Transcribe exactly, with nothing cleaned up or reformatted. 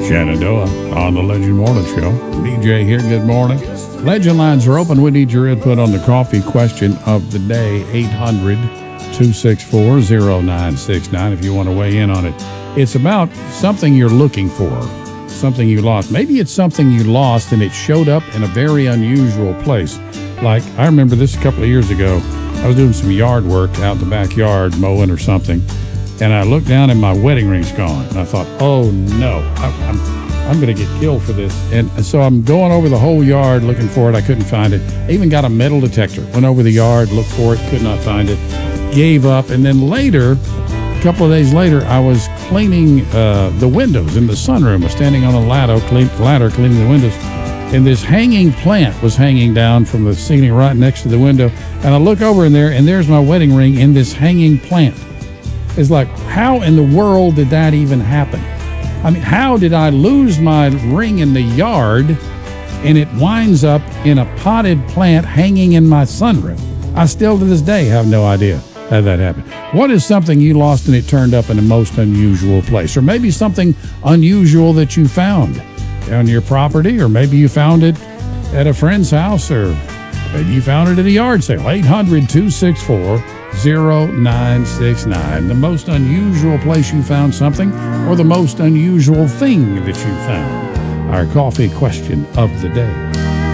Shenandoah on the Legend Morning Show. D J here, good morning. Legend lines are open. We need your input on the coffee question of the day. eight hundred, two six four, zero nine six nine if you want to weigh in on it. It's about something you're looking for, something you lost. Maybe it's something you lost and it showed up in a very unusual place. Like, I remember this a couple of years ago. I was doing some yard work out in the backyard, mowing or something, and I looked down and my wedding ring's gone. And I thought, oh no, I, I'm I'm going to get killed for this. And so I'm going over the whole yard looking for it. I couldn't find it. I even got a metal detector. Went over the yard, looked for it, could not find it. Gave up. And then later, a couple of days later, I was cleaning uh, the windows in the sunroom. I was standing on a ladder, clean, ladder cleaning the windows. And this hanging plant was hanging down from the ceiling right next to the window. And I look over in there, and there's my wedding ring in this hanging plant. It's like, how in the world did that even happen? I mean, how did I lose my ring in the yard and it winds up in a potted plant hanging in my sunroom? I still to this day have no idea how that happened. What is something you lost and it turned up in the most unusual place? Or maybe something unusual that you found on your property, or maybe you found it at a friend's house, or maybe you found it at a yard sale. eight hundred, two six four, zero nine six nine. The most unusual place you found something, or the most unusual thing that you found. Our coffee question of the day.